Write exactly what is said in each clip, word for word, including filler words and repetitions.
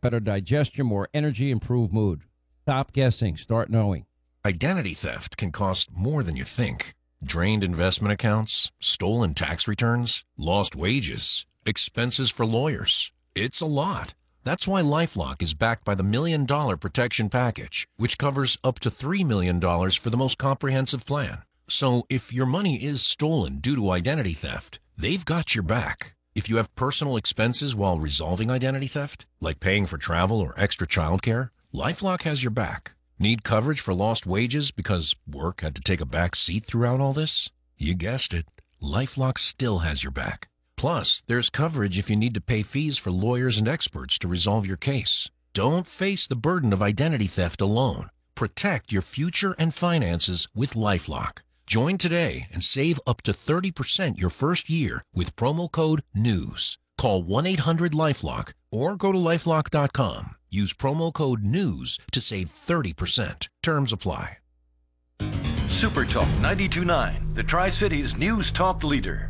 better digestion, more energy, improved mood. Stop guessing. Start knowing. Identity theft can cost more than you think. Drained investment accounts, stolen tax returns, lost wages, expenses for lawyers. It's a lot. That's why LifeLock is backed by the Million Dollar Protection Package, which covers up to three million dollars for the most comprehensive plan. So if your money is stolen due to identity theft, they've got your back. If you have personal expenses while resolving identity theft, like paying for travel or extra childcare, LifeLock has your back. Need coverage for lost wages because work had to take a back seat throughout all this? You guessed it. LifeLock still has your back. Plus, there's coverage if you need to pay fees for lawyers and experts to resolve your case. Don't face the burden of identity theft alone. Protect your future and finances with LifeLock. Join today and save up to thirty percent your first year with promo code NEWS. Call one eight hundred LifeLock or go to lifelock dot com. Use promo code NEWS to save thirty percent. Terms apply. Super Talk ninety-two point nine, the Tri-Cities News Talk leader.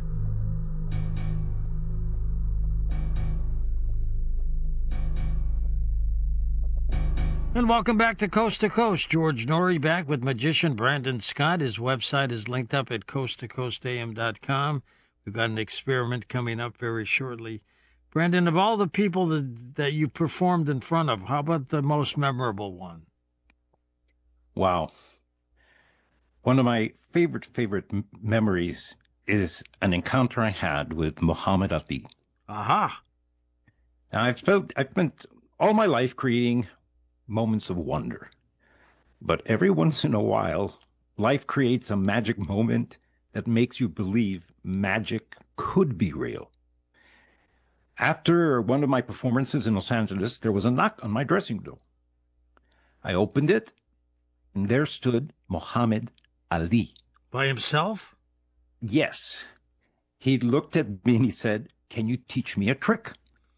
And welcome back to Coast to Coast. George Norrie back with magician Brandon Scott. His website is linked up at coast to coast a m dot com. We've got an experiment coming up very shortly. Brandon, of all the people that, that you performed in front of, how about the most memorable one? Wow. One of my favorite, favorite m- memories is an encounter I had with Muhammad Ali. Aha. Now, I've spent, I've spent all my life creating moments of wonder. But every once in a while, life creates a magic moment that makes you believe magic could be real. After one of my performances in Los Angeles, there was a knock on my dressing room. I opened it, and there stood Muhammad Ali. By himself? Yes. He looked at me and he said, "Can you teach me a trick?"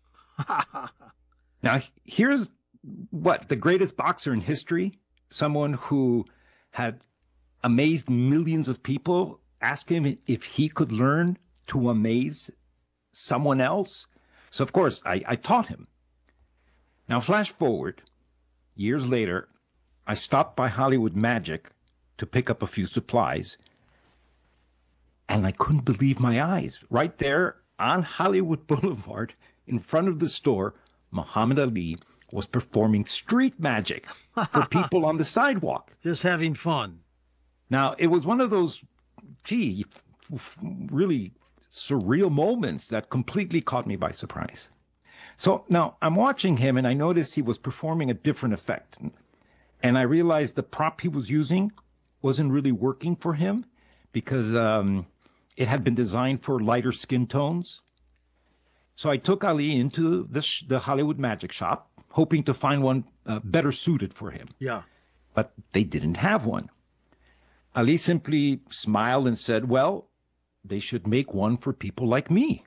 Now, here's what, the greatest boxer in history, someone who had amazed millions of people, asked him if he could learn to amaze someone else. So, of course, I, I taught him. Now, flash forward, years later, I stopped by Hollywood Magic to pick up a few supplies, and I couldn't believe my eyes. Right there on Hollywood Boulevard, in front of the store, Muhammad Ali was performing street magic for people on the sidewalk. Just having fun. Now, it was one of those, gee, f- f- really surreal moments that completely caught me by surprise. So now I'm watching him and I noticed he was performing a different effect. And I realized the prop he was using wasn't really working for him because um, it had been designed for lighter skin tones. So I took Ali into the, sh- the Hollywood Magic Shop, hoping to find one uh, better suited for him. Yeah. But they didn't have one. Ali simply smiled and said, well, they should make one for people like me.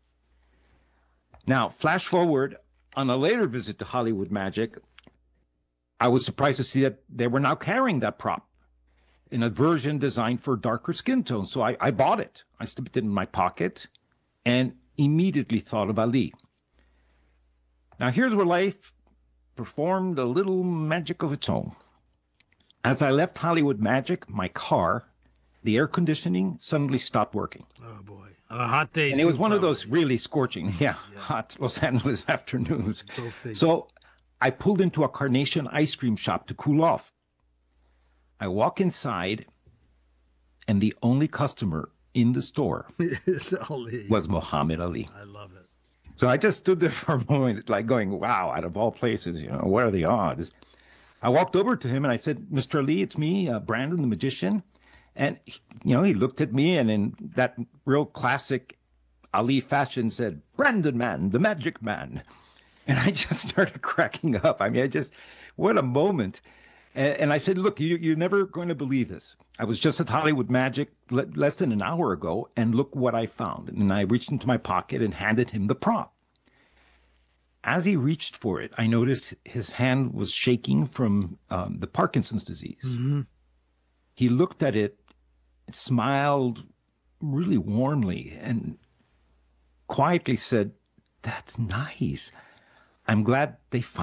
Now, flash forward, on a later visit to Hollywood Magic, I was surprised to see that they were now carrying that prop in a version designed for darker skin tones. So I, I bought it. I slipped it in my pocket and immediately thought of Ali. Now, here's where life performed a little magic of its own. As I left Hollywood Magic, my car, the air conditioning suddenly stopped working. Oh, boy. On a hot day. And it too, was one of probably. those really scorching, yeah, Yeah. hot Los Angeles afternoons. Go figure. So I pulled into a Carnation ice cream shop to cool off. I walk inside, and the only customer in the store It's Ali. was Muhammad Ali. I love it. So I just stood there for a moment, like going, wow, out of all places, you know, what are the odds? I walked over to him and I said, Mister Ali, it's me, uh, Brandon the magician. And, he- you know, he looked at me and in that real classic Ali fashion said, Brandon man, the magic man. And I just started cracking up. I mean, I just, what a moment. And, and I said, look, you, you're never going to believe this. I was just at Hollywood Magic le- less than an hour ago, and look what I found. And I reached into my pocket and handed him the prop. As he reached for it, I noticed his hand was shaking from um, the Parkinson's disease. Mm-hmm. He looked at it, smiled really warmly, and quietly said, that's nice. I'm glad they found